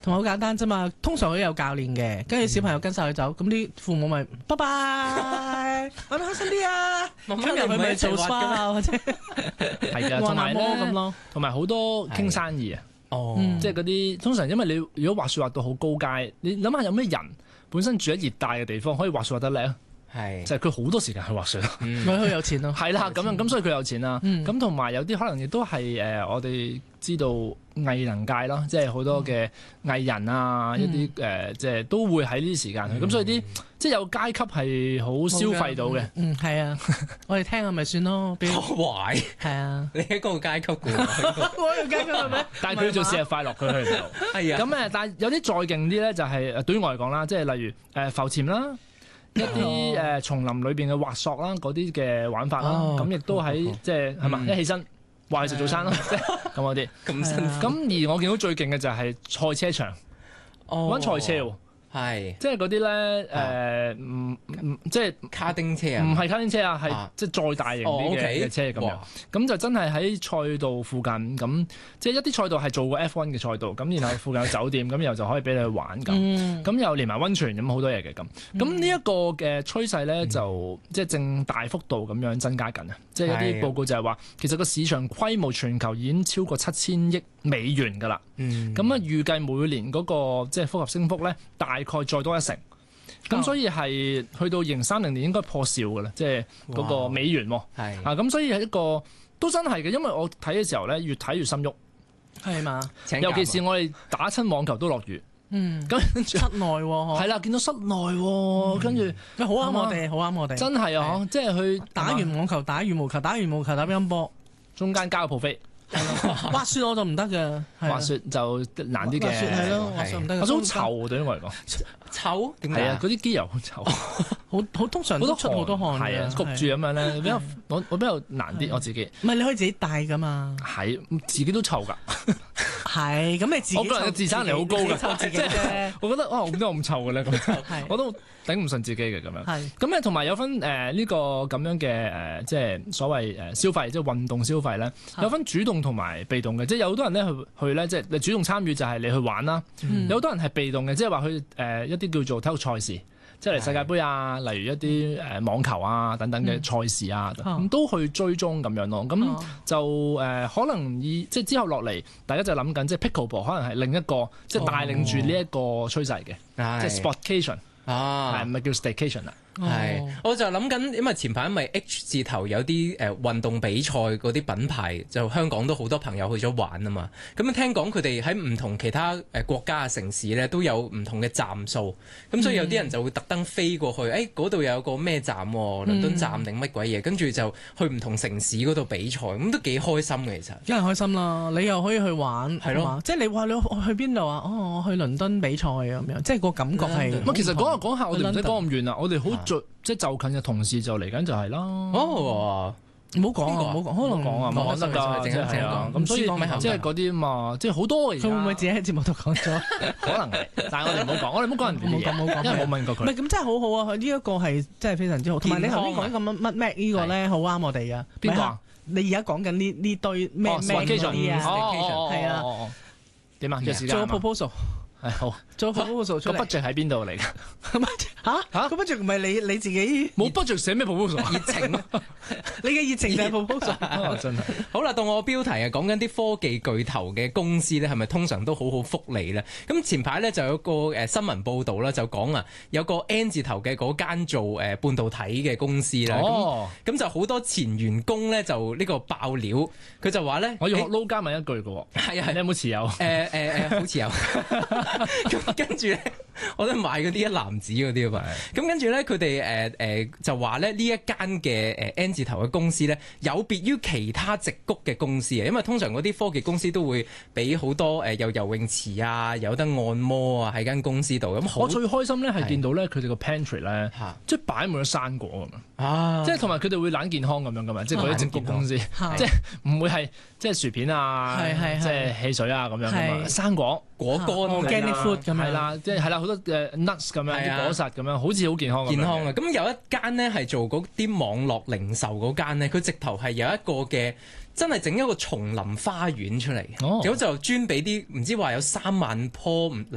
同埋好簡單啫嘛。通常都有教練嘅，跟住小朋友跟晒佢走，咁啲父母咪拜拜，玩得開心啲啊！ 媽媽今日佢咪做你唔係一齊滑 SPA 啊，或者係㗎，同埋按摩咁咧， 咯。 同埋好多傾生意啊， 哦， 即係嗰啲通常因為你如果滑雪滑到好高階，你諗下有咩人本身住喺熱帶嘅地方可以滑雪滑得叻啊？ 係就係佢好多時間去滑雪。 咪佢有錢咯。 係啦，咁樣咁所以佢有錢啦。 嗯咁同埋有啲可能亦都係我哋知道藝能界咯，即係好多嘅藝人啊，一啲即係都會喺呢啲時間去。咁所以啲即係有階級係好消費到嘅。 係啊，我哋聽下咪算咯。 破壞， 係啊， 你喺嗰個階級嘅喎， 我要計佢係咪？ 但係佢做節日快樂，佢去唔到。 係啊， 咁但係有啲再勁啲咧，就係對於我嚟講啦，即係例如浮潛啦。一啲叢林裏邊嘅滑索啦，嗰啲嘅玩法啦，咁亦都喺即係係嘛，一起身話去食早餐咯，即係咁嗰啲。 咁辛苦， 咁而我見到最勁嘅就係賽車場，玩賽車喎， 係即係嗰啲咧即係卡丁車啊， 唔係卡丁車啊，係即係再大型啲嘅車咁樣。咁就真係喺賽道附近，咁即係一啲賽道係做過 F1 嘅賽道，咁然後附近有酒店，咁然後就可以俾你去玩咁。咁又連埋溫泉咁好多嘢嘅咁。咁呢一個嘅趨勢咧，就即係正大幅度咁樣增加緊啊！即係一啲報告就係話，其實個市場規模全球已經超過7000億美元㗎啦。咁啊預計每年嗰個即係複合升幅咧，大概再多1成。咁所以係去到2030年應該破兆㗎啦，即係嗰個美元喎。咁所以係一個都真係嘅，因為我睇嘅時候咧，越睇越心喐。 係嘛？ 尤其是我哋打親網球都落雨。咁室內喎， 係啦，見到室內喎，跟住好啱我哋，好啱我哋。 真係啊！即係去打完網球，打羽毛球，打羽毛球，打乒乓波， 中間加個 buffet。 滑雪我就唔得嘅， 滑雪就難啲嘅。 滑雪係咯，滑雪唔得。 滑雪好臭對於我嚟講， 臭點解係啊？嗰啲機油好臭， 好通常都出好多汗嘅， 係啊，焗住咁樣咧，比較我比較難啲我自己。 唔係你可以自己帶噶嘛？ 係自己都臭㗎。 係咁你自己我個人嘅自產力好高㗎， 臭自己啫。 我覺得哇，點解咁臭嘅咧？咁我都頂唔順自己嘅咁樣。 係咁咧，同埋有分呢個咁樣嘅即係所謂消費，即係運動消費咧，有分主動同埋被動嘅。即係有好多人咧去咧，即係你主動參與就係你去玩啦。有好多人係被動嘅，即係話去一啲叫做體育賽事。即係嚟世界盃啊，例如一啲網球啊等等嘅賽事啊，咁都去追蹤咁樣咯。咁就可能即係之後落嚟，大家就諗緊，即係 pickleball 可能係另一個即係帶領住呢一個趨勢嘅，即係 sportcation 唔係叫 staycation 啦。 係，我就諗緊，因為前排因為 H 字頭有啲運動比賽嗰啲品牌，就香港都好多朋友去咗玩啊嘛。咁聽講佢哋喺唔同其他國家嘅城市咧，都有唔同嘅站數。咁所以有啲人就會特登飛過去，嗰度有個咩站喎，倫敦站定乜鬼嘢，跟住就去唔同城市嗰度比賽，咁都幾開心嘅其實。 梗係開心啦！你又可以去玩，係咯，即係你話你去邊度啊？我去倫敦比賽咁樣，即係個感覺係。 其實講下我哋唔使講咁遠啦，我哋好即係就近嘅同事就嚟緊就係啦。 唔好講啊，唔好講，可能講啊，唔得㗎，係啊。咁所以即係嗰啲嘛，即係好多。佢會唔會自己喺節目度講咗？ 可能係，但係我哋唔好講，我哋唔好講人哋嘅嘢，因為冇問過佢。 唔係咁真係好好啊！佢呢一個係真係非常之好。同埋你頭先講咁乜 Mac 呢個咧，好啱我哋㗎。 邊個啊？ 你而家講緊呢堆咩嗰啲啊？係啊。 點啊？ 做 proposal。 係好， 做 proposal 出嚟。 個 budget 喺邊度嚟㗎？ 嚇個 budget 唔係你自己冇 budget 寫咩 proposal？ 熱情啊！ 你嘅熱情就係 proposal。 真係好啦，到我標題啊，講緊啲科技巨頭嘅公司咧，係咪通常都好好福利咧？咁前排咧就有個新聞報導啦，就講啊，有個 N 字頭嘅嗰間做半導體嘅公司啦。咁就好多前員工咧就呢個爆料，佢就話咧， 我要學撈加問一句嘅喎。係啊，你有冇持有？ 好似有。咁跟住咧，我都買嗰啲一籃子嗰啲啊嘛。咁跟住咧，佢哋就話咧呢一間嘅N 字頭嘅公司咧，有別於其他矽谷嘅公司啊。因為通常嗰啲科技公司都會俾好多有游泳池啊，有得按摩啊喺間公司度。咁我最開心咧係見到咧佢哋個 pantry 咧，即係擺滿咗生果咁啊， 即係同埋佢哋會懶健康咁樣噶嘛，即係嗰啲矽谷公司，即係唔會係即係薯片啊，即係汽水啊咁樣噶嘛，生果。 果乾 organic food 咁樣係啦，即係係啦，好多nuts 咁樣啲果實咁樣，好似好健康。 健康啊！咁有一間呢係做嗰啲網絡零售嗰間呢，佢直頭係有一個嘅真係整一個叢林花園出嚟，咁就專俾啲唔知話有3萬棵